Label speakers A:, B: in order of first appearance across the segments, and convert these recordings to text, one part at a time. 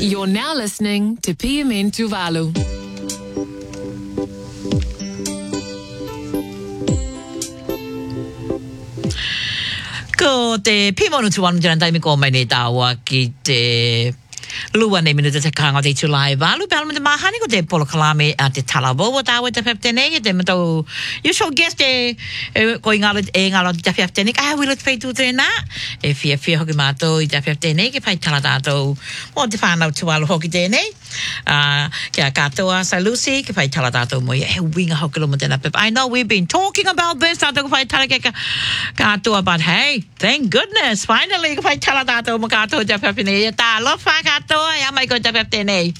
A: You're now listening to PMN Tuvalu.
B: Ko te PMN Tuvalu jalan taimi ko mai nei tawa ki te lua nei minuta te kanga te tulai valu pe alma te mahani ko te polo kalame a te talabo wa tawa te peptene te mato you shall guess te ko ingalo te peptene ka wilo te peitu te na e fia hoki mato i te peptene ke pai tala tato o te whanau tualu hoki tēnei kia katoa sa Lucy ke pai tala tato mo e winga hoki lo mo tēnā pep I know we've been talking about this tato ke pai tala ke katoa but hey thank goodness finally ke pai tala tato mo katoa te peptene e tā lofa katoa e amai ko te peptene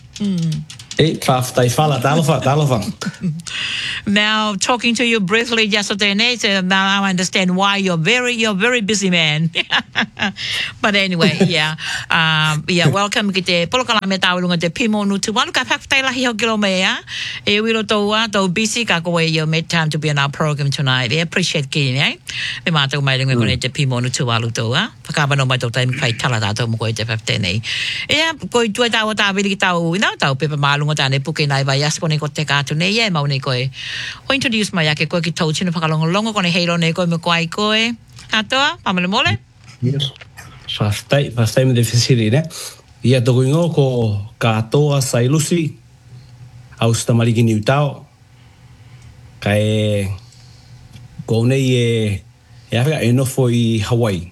B: Now, talking to you briefly yesterday, now I understand why you're very busy man. But anyway, yeah, welcome ki te polokalame tāulunga te Pimonu Tuvalu ka whakatei lahi ho kilo mea. E wiro toua, tau busy ka koe you made time to be on our program tonight. I appreciate kini, eh? Me mātou mai runga kone te Pimonu Tuvalu toua. Whakawano mai tau taimi whai tala tātou mo koe te whakatei. Ea, koe tuai tāua tāwiri ki tau, tau pepa mālunga tāne puke nai vai aspone ko te kātu nei e mau nei koe. O introduce mai ake koe ki tau tino whakalongo kone heiro nei koe me koe koe. Katoa, pamale mole?
C: Yes. Fastai me de fesiri, ne? Ia toko ingo ko katoa sai Lucy au stamariki ni utao. Kai ko nei e Afrika enofo i Hawaii.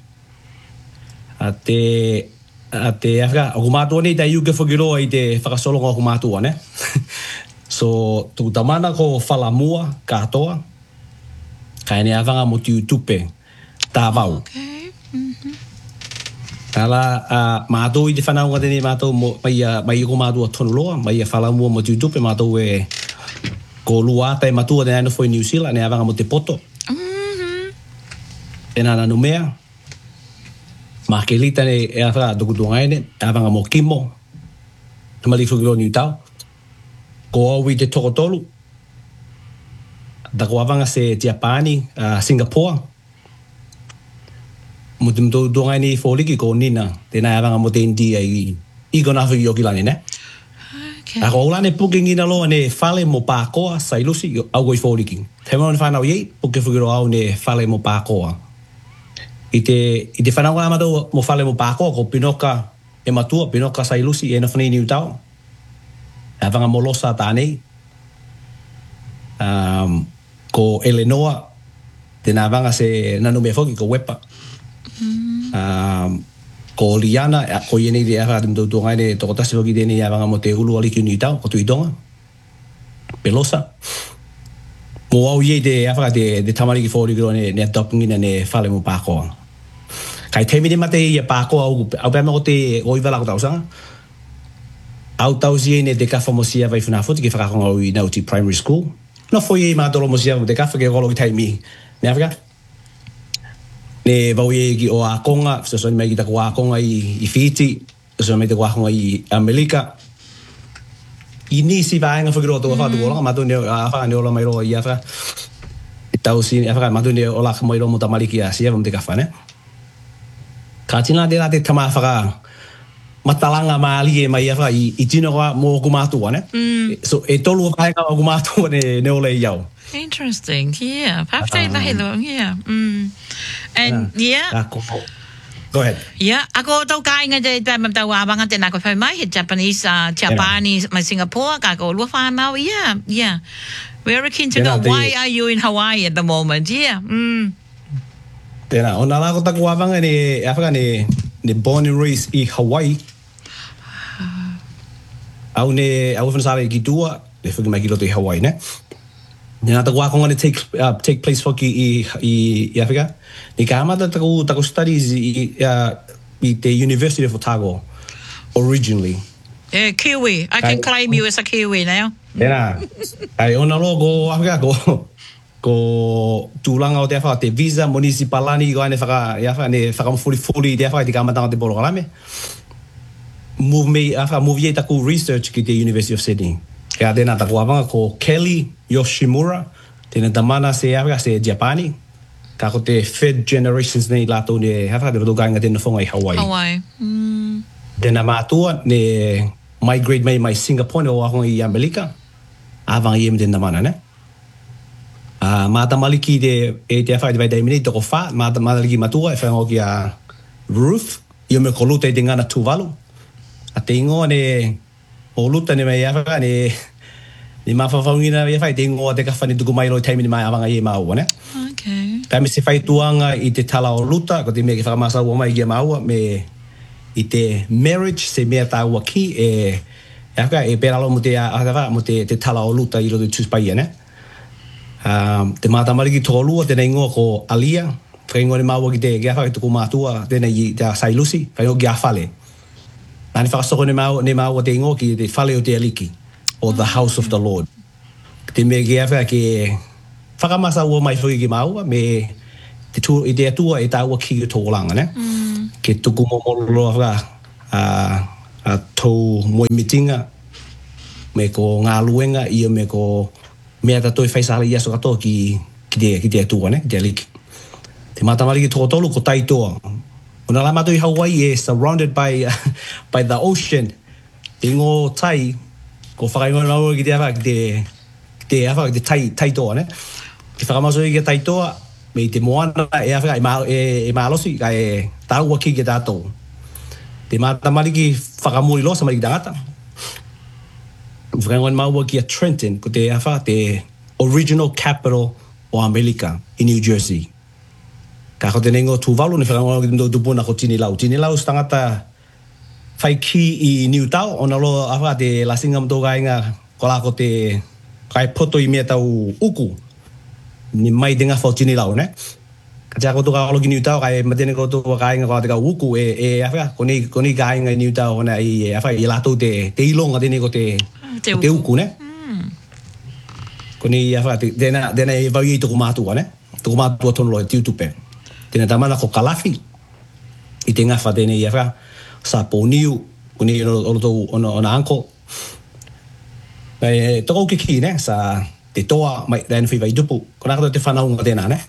C: Ate Afrika, o kumatua nei tai uke whakiroa i te whakasolonga o kumatua, ne? So, tu tamana ko whalamua katoa, kai ne awanga mo tiu tupe, tā wau.
B: Okay.
C: Tala, mātou i te whanaunga tene mātou mai i kumatua tonuloa, mai i whalamua mo tiu tupe, mātou e ko luata e matua tena anofo i New Zealand, ne awanga mo te poto. Tena nanu mea. Ma ke lita ne e awhaka tukutunga ene, awanga mo kimo, tamali whukiro ni utau, ko awi te tokotolu, da ko awanga se Japani, Singapore, mo te tukutunga ene i wholiki ko nina, tēnā awanga mo te India i kona whaki o kilani, ne? A ko ulane pukingi na loa ne whale mo pākoa, sai Lucy, au koi wholiki. Te mao ni whanau iei, puke whukiro au ne whale mo pākoa. I te whanau amado mo whale mo pākoa ko pinoka e matua, pinoka sai Lucy e na whanei ni utau. A wanga mo losa tānei. Ko Eleanor, tēnā wanga se nanu mea whoki ko Wepa. Ko Liana, ko ienei te awha te mtautua ngai toko tasi whoki tēnei a wanga mo te ulu aliki ni utau, ko Tuitonga. Pelosa. Mo au iei te awha te tamariki whori kiro ne adopingina ne whale mo pākoa. Kai te mire mate i a pākoa au pēma o te oiwala ko tausanga. Au tausi ne te kawha mo sia vai whanawhuti ke whakakonga au i Nauti Primary School. No fo i mātoro mo sia mo te kawha ke rolo ki taimi. Ne Afrika? Ne vau i ki o Akonga, so mai ki tako Akonga i Fiji, so mai te Akonga i Amerika. I nisi vaenga whakiro tō whātu o langa, mātu ne awha ne ola mai roa i Afrika. I tausi ne Afrika, mātu ne ola mai roa mo tamariki a sia mo te kawha, ne? Ka tina tēnā te tama whaka matalanga maali e mai awha i tino koa mō kumātua, ne? So e tolu o kainga o kumātua ne ole i au.
B: Interesting, yeah. Pāwhai lahi lo, yeah. And yeah.
C: Go ahead.
B: Yeah, ako tau kainga te tau awanga tēnā ko whai mai, he Japanese, Japani, mai Singapore, ka ko lua whanau, yeah. Very keen to know why are you in Hawaii at the moment, yeah.
C: Tēnā, o nā lako taku awanga ne awhaka ne born and raised i Hawaii. Au whanasare ki tua, ne whaki mai ki loto i Hawaii, ne? Nā taku akonga ne take place whaki i Afrika. Ni ka amata taku studies i te University of Otago, originally.
B: Kiwi. I can claim you as a Kiwi now.
C: Tēnā. Ai, o nā lo ko Afrika ko tūlanga o te awha, te visa municipalani ko ane whakamfuri te awha i te kamatanga te polo kalame. Move e taku research ki te University of Sydney. Kea tēnā taku awanga ko Kelly Yoshimura, tēnā tamana se awha se Japani. Ka ko te third generations nei lato ne awha te roto kainga tēnā whonga i Hawaii.
B: Hawaii.
C: Tēnā mātua ne migrate mai Singapore o ako i Amerika avang i mden namana ne mata maliki de e te fa de vai minute ko fa mata maliki matua e fa o kia Ruth io me kolute de ngana Tuvalu a te ingo ne o luta ne mai afa ne ni ma fa ngina ia fa te ingo te ka fa ni tuku mai lo taimi mai avanga i mau ne
B: Okay.
C: ta me se fai tuanga i te tala o luta ko te me ke fa masa o mai i mau me i te marriage se mea tā ua ki aka e pera lo mo te aka mo te tala o luta i lo te tuspai ne te mata mariki tolua te nei ngoa ko Alia kai ngore maua ki te gafa ki tuku matua te nei te Sailusi kai o gia fale ani fa so ne maua te ngoa ki te fale o te aliki or the house of the Lord te me gafa ki whakamasa ua mai whui ki maua me te tu i te atua e tā ua ki to langa ne ke tuku momolo a tau moi mitinga me ko ngā luenga ia me ko mea tatoi whaisala i aso katoa ki te atua ne, te aliki. Te matamari ki tō tolu ko taitoa. Una la mato i Hawaii e surrounded by the ocean. Te ngō tai, ko whakaingoa maua ki te awha ki te taitoa ne. Ki whakamaso i ki taitoa, me te moana e awha e maalosi, ka e tāua ki ki tātou. Te matamari ki whakamuri losa mari ki tangata. Whakaingoa maua ki a Trenton, ko te awha te original capital o Amerika i New Jersey. Ka ko te nengo Tuvalu ni whakangoa ki tō tupuna ko Tinilau. Tinilau stangata whai ki i Newtown, ona lo awha te lasinga mto kainga ko la ko te kai poto i mea tau uku. Ni mai te ngawha o Tinilau, ne? Ka tia koto ka alo ki Newtown, kai matene koto kainga ko te ka uku e awha, ko ni kainga i Newtown, ona i awha i lato te ilonga tene ko te uku, ne? Ko ni awha, tēnā e vau i tuku mātua, ne? Tuku mātua tono loe tiutupe. Tēnā tamana ko Kalafi, i te ngawha tēne i awha, sa Pōniu, ko ni ona anko. Nei, toko ke ki, ne? Sa te toa, mai rēna whiwai tupu. Ko nā kato te whanaunga tēnā, ne?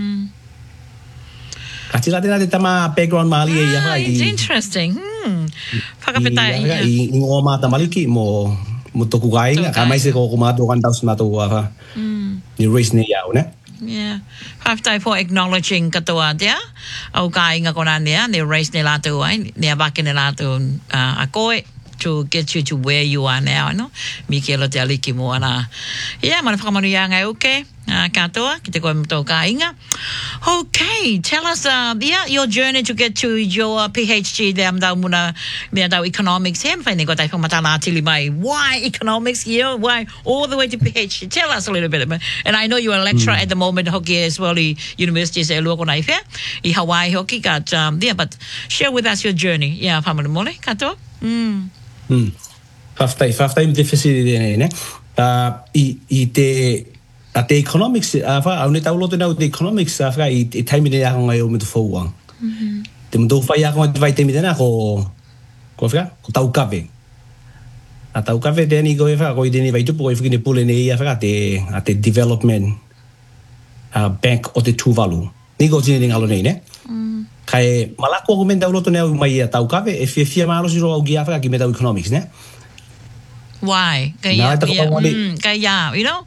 C: Ka tira tēnā te tama background Māli e i awha.
B: It's interesting. Whakapetai.
C: I ngō māta maliki mo toku kāinga. Ka mai se ko mātua 1,000 mātua awha. Ni race ne iau, ne?
B: Yeah. Whakapetai for acknowledging katoa tea. Au kāinga kona nea, ne race ne lātou ai, ne awake ne lātou a koe. To get you to where you are now, no? Mikelo te aliki mo ana. Yeah, mana whakamanu ia ngai uke, katoa, ki te koe mto ka inga. Okay, tell us, your journey to get to your PhD, le amdau muna, mea dau economics, he mwhaine ko tai whamatala atili mai. Why economics here? Why all the way to PhD? Tell us a little bit about it. And I know you're a lecturer at the moment, hoki as well, i University se lua kona iwhea, i Hawaii hoki, but share with us your journey. Yeah, whamanu mole, katoa?
C: Whaftai me te whesiri tēnei, ne? I te economics, au ne tau loto nau te economics, i taimine ako ngai o me tu whauang. Te mto whai ako ngai te vai teimi tēnā ko tau kawe. A tau kawe tēnei ko i tēnei vai tupu ko i whakine pule nei a te development bank o te Tuvalu. Ni ko tēnei ngalo nei, ne? Kai malako ko men tau loto nea mai tau kawe e fia maalo siro au giafa ki me tau economics, ne?
B: Why? Kaya, you know?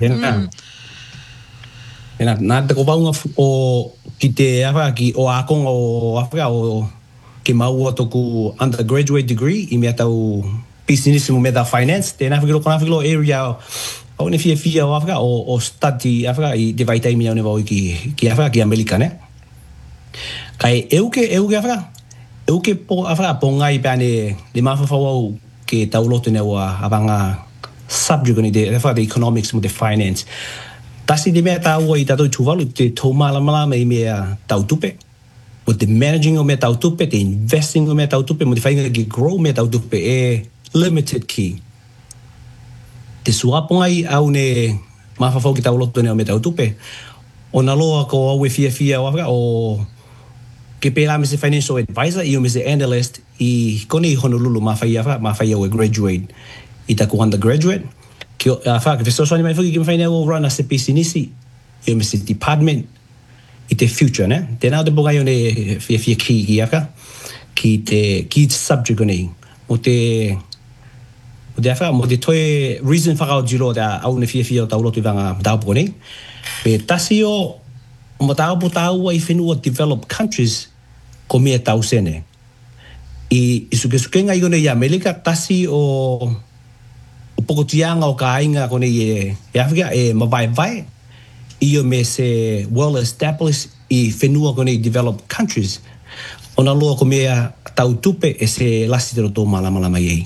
C: Nā te ko paunga o ki te awha ki o ākonga o Afrika o ke maua toku undergraduate degree i mea tau business mo mea tau finance. Tēnā whakiro area o ne fia o Afrika o study Afrika i te vaitaimi au ne wau ki Afrika ki Amerika, ne? Kai euke Afrika. Euke po Afrika po ngai pēne le mawhawhau au ke tau loto ne wa avanga subject ni de economics mo de finance. Tasi de mea tau i tatou Tuvalu te tau malama i mea tau tupe. Mo te managing o mea tau tupe, te investing o mea tau tupe, mo te whainga ki grow mea tau tupe e limited ki. Te suapongai au ne mawhawhau ki tau loto ne o mea tau tupe. O na loa ko au e fia o Afrika o ke pēlā me se financial advisor i o me se analyst i kone i Honolulu mawhai au e graduate i taku undergraduate. Ke whesoswani mai whuki ki mawhai o run a se pisinisi i o me se department i te future, ne? Tēnā te bokai o ne fia ki aka ki te subject o nei. Mo te o te Afrika mo te toe reason whakao jiro da au ne fia o tau lotu vanga taupo nei. Pe tasi o mo taupo tau ai whenua developed countries ko mea tau sene. I suke-sukenga i kone i Amerika tasi o pokotianga o ka ainga kone i Afrika e mawai i o me se well established i whenua kone i developed countries. Ona loa ko mea tau tupe e se lasi te roto malama iei.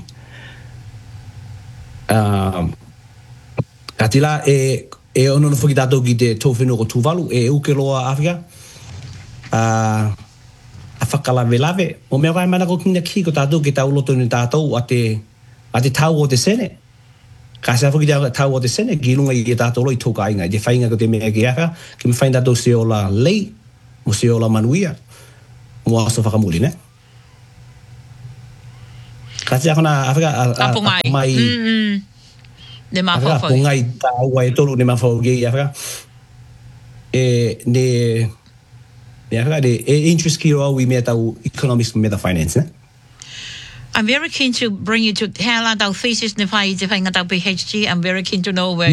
C: Ka tila e ono no whakitatou ki te tō whenua ko Tuvalu e uke loa Afrika. A whakalave o mea kai mana ko kina ki ko tātou ki tau loto ni tātou a te tau o te sene. Ka sa whakita tau o te sene ki lunga i tātou loi tōka inga. Te whainga ko te mea ki Afrika ki me whain tātou se o la lei mo se o la manuia mo aso whakamuli ne. Ka tia kona Afrika
B: a mai. Ne mawhau.
C: Afrika pungai tau ai tolu ne mawhau ki Afrika. Ne Afrika interest ki roa wi mea tau economics me the finance ne.
B: I'm very keen to bring you to hela tau thesis ne whai te whainga tau PhD. I'm very keen to know where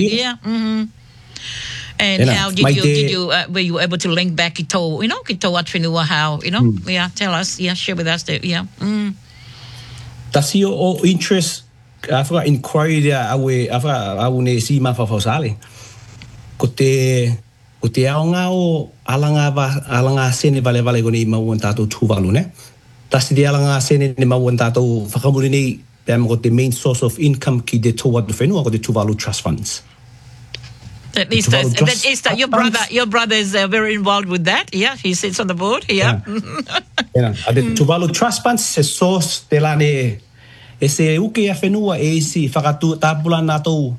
B: And how did you were you able to link back ki tō, ki tō atwhenua, how, tell us, share with us,
C: Tasi o interest, Afrika inquiry dia au ne si mawhawhau sale. Ko te aonga o alanga sene vale kone i mauan tātou Tuvalu, ne? Tasi te alanga sene ne mauan tātou whakamuri nei, pēma ko te main source of income ki te tō atu whenua, ko te Tuvalu Trust Funds.
B: At least that your brother is very involved with that. Yeah, he sits on the board. Yeah.
C: The Tuvalu Trust Fund se source te lane e se uke a whenua e si whakatu tāpula nātou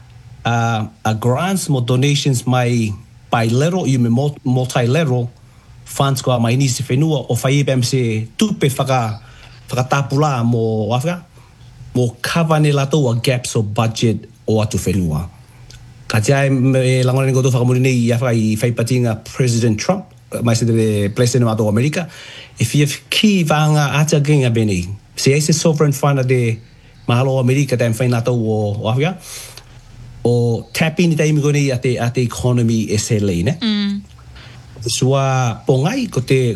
C: grants mo donations mai bilateral i me multilateral funds ko a mai nisi whenua o whai pēm se tupe whakatāpula mo Afrika mo cover ne latou a gaps o budget o atu whenua. Ka tia e langona ni koto whakamuri nei i Afrika i whaipatinga President Trump, mai se te President o Amerika, e fia ki vanga ata genga bene. Se eise sovereign fund de mahalo o Amerika taim whainatou o Afrika, o tap in i taimi kone a te economy e se lei, ne? Sua pongai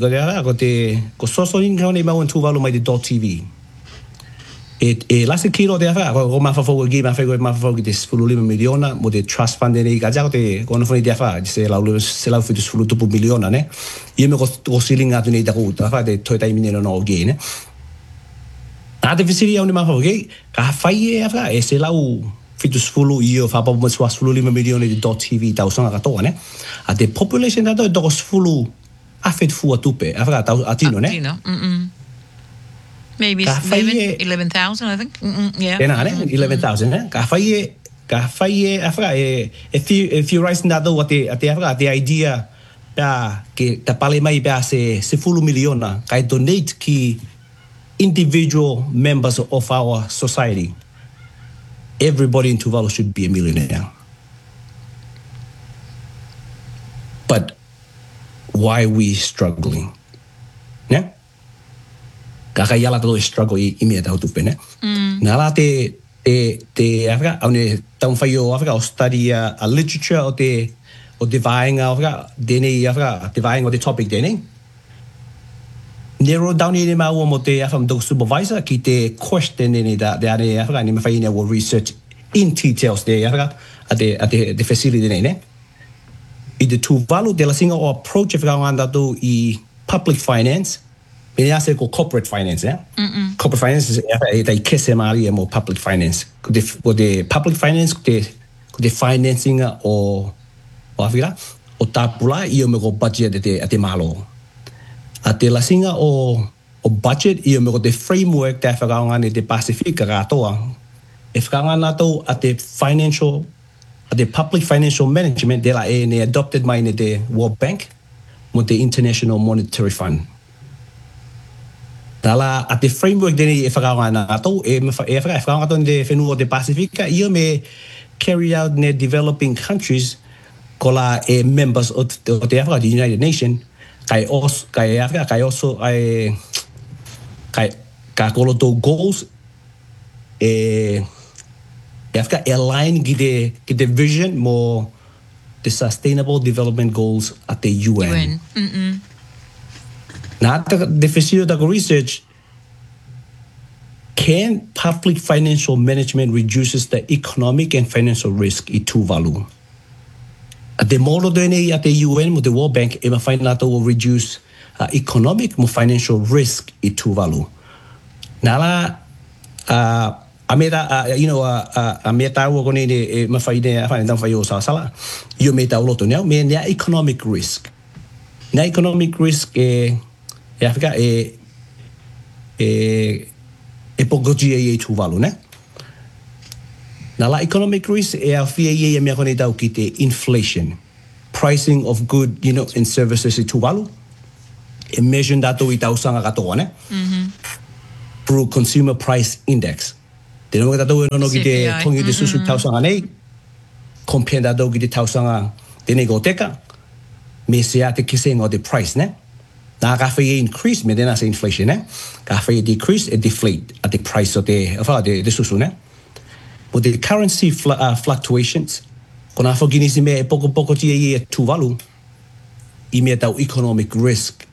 C: ko soso ni kone mau Tuvalu mai te .tv. E lase kiro te awha, ko mawhawhau ki mawhawhau ki te 15 miliona mo te trust fund nei ka jako te kona whani te awha, se lau whitu 12 miliona, ne? Ia me ko silinga atu nei taku uta, awha te toi taimi nero no o ge, ne? A te whisiri au ni mawhawhau ki, ka whai e awha, e se lau whitu 10 i o whapapu mo 15 miliona i te .tv tau sanga katoa, ne? A te population tato e toko 10 awhet fua tupe, awha tau atino, ne?
B: Atino, Maybe 11,000, I think. Yeah.
C: 11,000, ne? Ka whai e Afrika if you raise nado a te Afrika, the idea ke ta pale mai pia se 10 miliona ka donate ki individual members of our society. Everybody in Tuvalu should be a millionaire. But why we struggling? Yeah? Kaka yala to struggle I mea tau tupe, ne? Nā la te Afrika, au ne taun whai o Afrika, o study a literature o te vaenga o Afrika, dene Afrika, te vaenga o te topic dene. Nero down I ne mau mo te Afrika mtoko supervisor ki te question dene da ane Afrika, ni me whai ina wo research in details te Afrika, a te facility dene, ne? I te Tuvalu, te la singa o approach Afrika o nganda tu I public finance, Mene ase ko corporate finance, yeah? Corporate finance e tai kese maari e mo public finance. Ko te public finance, ko te financing o Afrika, o tāpula I o me ko budget a te malo. A te lasinga o budget I o me ko te framework te whakaonga ne te Pasifika katoa. E whakaonga nato a te public financial management, de la e ne adopted mai ne te World Bank, mo te International Monetary Fund. Tala a te framework deni e whakaonga nā tau, e whakaonga tau ne whenua o te Pasifika, ia me carry out ne developing countries ko la e members o te Afrika, the United Nations, kai kolo tau goals e Africa align gide vision more the Sustainable Development Goals at the UN. Not the facility research. Can public financial management reduces the economic and financial risk i Tuvalu? At the model at the UN with the World Bank, Emma Finato will reduce economic and financial risk i Tuvalu. Nala, ameta wo kone ne mafaide afaida fayo sala. You meta uloto now me ne economic risk. Na economic risk Africa pogogia ye Tuvalu ne. Na la economic risk a fie me kone tau kite inflation, pricing of good, and services i Tuvalu. E measure dato I tau sanga katoa ne. Through consumer price index. Te no katato no kite kongi de susu tau sanga nei. Compare dato kite tau sanga te negoteka. Me se ate kisengo the price ne. Na ka fe increase me dena se inflation ne. Ka fe decrease and deflate at the price of the susu ne. With the currency fluctuations, kona fo ginisi me poko ti Tuvalu. I me tau economic risk.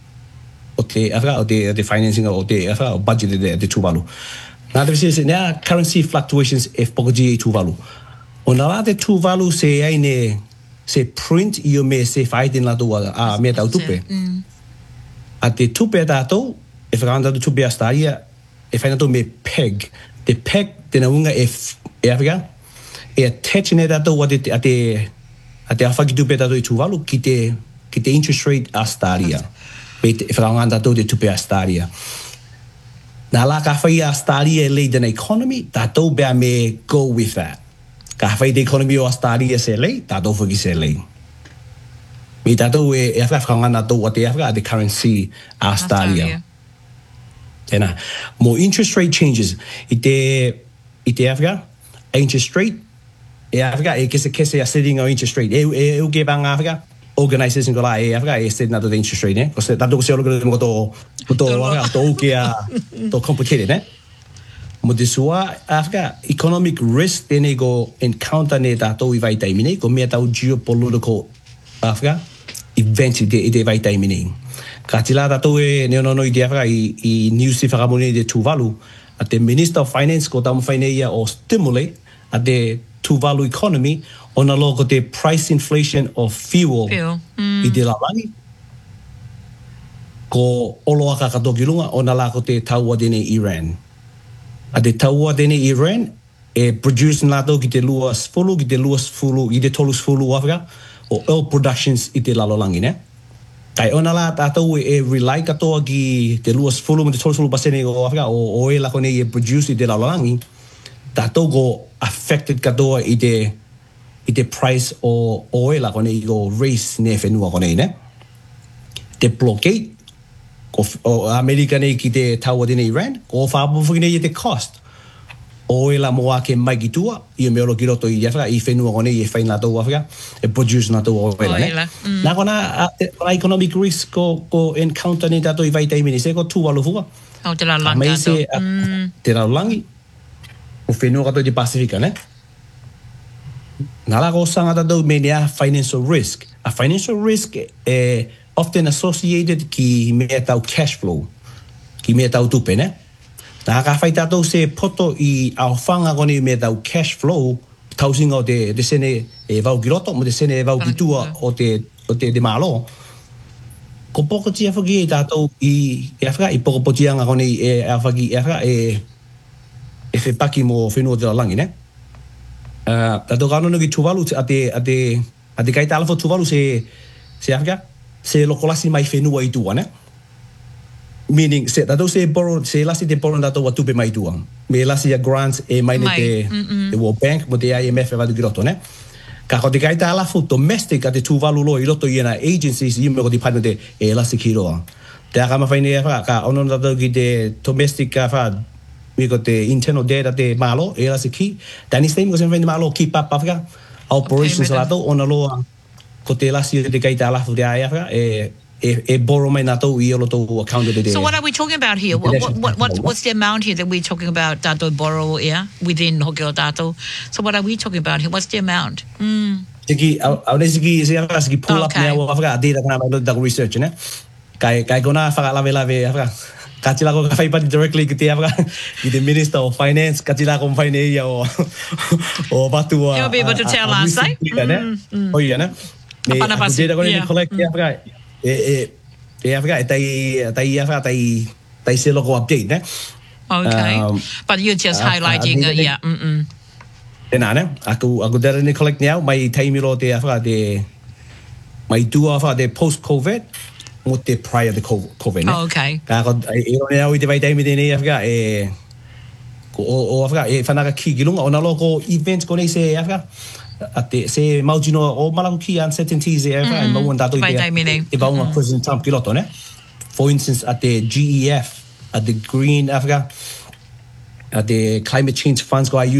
C: The financing of the budget de Tuvalu. Now there is currency fluctuations if pokoji Tuvalu. On a lot of Tuvalu se print you may say fight in la tua me tau tupe. At the tupe dato if randa the tupe astaria if I me peg the peg the naunga if Africa attaching it dato what it at the afaki tupe dato Tuvalu kite interest rate astaria. If I'm under the tupe astaria. Na la ka fai astaria lead an economy, that do be me go with that. Ka fai the economy o astaria se lei, that do fogi se lei. Me that do if I'm under what they have the currency astaria. Tena more interest rate changes. Ite Africa interest rate. Africa e kese a setting of interest rate. Eu give ang Africa. Organization ko la Africa said na the interest rate ne kasi tato ko siya mo to complicated ne mo disua Africa economic risk tene go encounter ne tato I vai taimine ko me tau geopolitical Africa event ide vai taimine katila tato ne no ide Africa I news si faramone de Tuvalu at the Minister of Finance ko tam finance or stimulate at the Tuvalu economy on a logo the price inflation of fuel. I de la langi. Ko olo aka katokilunga on a lago te taua dene Iran. A de taua dene Iran produce nato ki te luas fulu, i de tolus fulu Africa, o oil productions I te lalolangi ne. Kai ona la tato rely katoa ki te luas fulu, te tolus fulu pasene o Africa, o e lako ne produce I te lalolangi, tato go affected katoa I the price o oil kone I go raise ne whenua kone ne. Te blockade o Amerika ne ki te taua dine Iran, ko whapuwhi ne I the cost. Oil moa ke mai ki tua, I me olo ki roto I Afrika, I whenua kone I whain la tau Afrika, produce na tau oil ne. Nā kona economic risk ko encounter ne tato I vai taimini, se ko tū walufua.
B: O te la langi ato.
C: Te la langi, o whenua kato I Pasifika ne. Nala ko sanga daw menia financial risk. A financial risk often associated ki me tau cash flow. Ki me tau tupe ne. Na ka fai tato se poto I au whanga kone me tau cash flow tausinga o te sene vau ki roto, mo te sene vau ki tua o te de malo. Ko poko tia whaki tato I Afrika, I poko potianga kone a whaki Afrika e whepaki mo whenua te la langi ne. Tato kano no ki Tuvalu ate kai tala fo Tuvalu se Afrika se lokolasi mai whenua I tua ne. Meaning se tato se lasi te borrow tato wa tupe mai tua. Me lasi a grants mai ne te World Bank mo te IMF e vadu ki roto ne. Ka ko te kai tala fo domestic ate Tuvalu lo I roto I na agencies I me ko te pano te lasi ki roa. Te akama whaine ka ono tato ki te domestic we got the internal data te malo era se ki tani stem ko se vende malo keep up Africa operations lato on a loa ko te lasi te kai tala fu de Africa e borrow mai na to I lo to account de.
B: So what are we talking about here? What's the amount here that we're talking about tato borrow within Hokio tato? So what are we talking about here? What's the amount?
C: Sigi sigi pull up
B: Okay.
C: now Africa data kana mai da research ne. Kai gona Africa lave Africa. Katila ko ka pa directly kiti Africa. The Minister of Finance katila ko finance o batu.
B: You'll be able to tell us, eh?
C: Oh yeah ne.
B: Apa na
C: Data ko ni collect Africa. Africa tai Africa tai se logo update ne.
B: Okay. But you're just highlighting
C: Tenane, aku dara ni collect niau mai time lo te Africa de mai dua Africa de post COVID mo te prior to COVID ne.
B: Okay.
C: Ka ko iro niau I te vai time de ni Africa o Africa fanaka ki gilunga ona loko events ko nei se Africa ate se maujino o malang ki uncertainties e Africa mo wanda to te ba un president Trump piloto ne. For instance at the GEF at the Green Africa at the climate change funds go